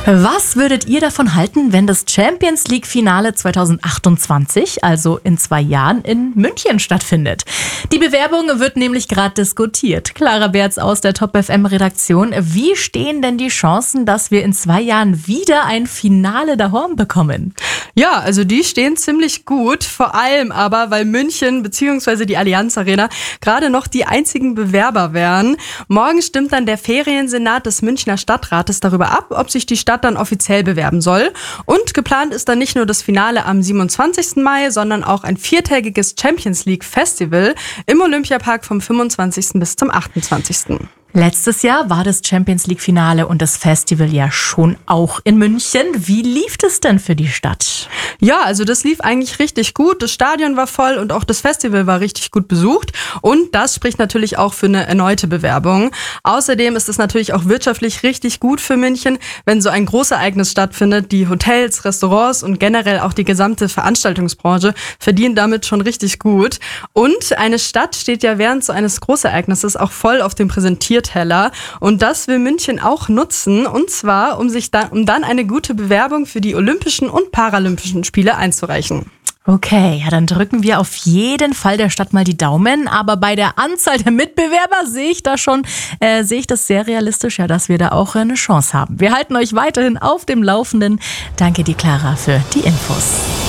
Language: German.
Was würdet ihr davon halten, wenn das Champions League-Finale 2028, also in 2 Jahren, in München stattfindet? Die Bewerbung wird nämlich gerade diskutiert. Clara Berz aus der Top FM-Redaktion. Wie stehen denn die Chancen, dass wir in 2 Jahren wieder ein Finale daheim bekommen? Ja, also die stehen ziemlich gut, vor allem aber, weil München bzw. die Allianz Arena gerade noch die einzigen Bewerber wären. Morgen stimmt dann der Feriensenat des Münchner Stadtrates darüber ab, ob sich die Stadt dann offiziell bewerben soll. Und geplant ist dann nicht nur das Finale am 27. Mai, sondern auch ein 4-tägiges Champions League Festival im Olympiapark vom 25. bis zum 28. Letztes Jahr war das Champions League-Finale und das Festival ja schon auch in München. Wie lief es denn für die Stadt? Ja, also das lief eigentlich richtig gut. Das Stadion war voll und auch das Festival war richtig gut besucht. Und das spricht natürlich auch für eine erneute Bewerbung. Außerdem ist es natürlich auch wirtschaftlich richtig gut für München, wenn so ein Großereignis stattfindet. Die Hotels, Restaurants und generell auch die gesamte Veranstaltungsbranche verdienen damit schon richtig gut. Und eine Stadt steht ja während so eines Großereignisses auch voll auf dem Präsentierteller. Und das will München auch nutzen, und zwar, um dann eine gute Bewerbung für die Olympischen und Paralympischen Spiele einzureichen. Okay, ja, dann drücken wir auf jeden Fall der Stadt mal die Daumen. Aber bei der Anzahl der Mitbewerber sehe ich das sehr realistisch, ja, dass wir da auch eine Chance haben. Wir halten euch weiterhin auf dem Laufenden. Danke dir, Clara, für die Infos.